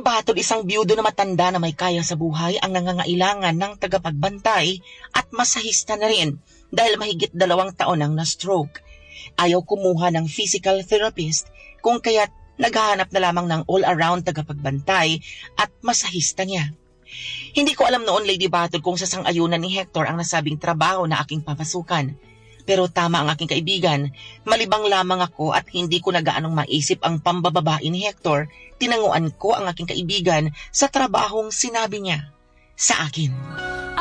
Batol isang biyudo na matanda na may kaya sa buhay ang nangangailangan ng tagapagbantay at masahista na rin dahil mahigit 2 taon ang na-stroke. Ayaw kumuha ng physical therapist kung kaya't naghahanap na lamang ng all-around tagapagbantay at masahista niya. Hindi ko alam noon, Lady Batol, kung sasang-ayunan ni Hector ang nasabing trabaho na aking papasukan. Pero tama ang aking kaibigan, malibang lamang ako at hindi ko na gaanong maisip ang pambababae ni Hector, tinanguan ko ang aking kaibigan sa trabahong sinabi niya sa akin.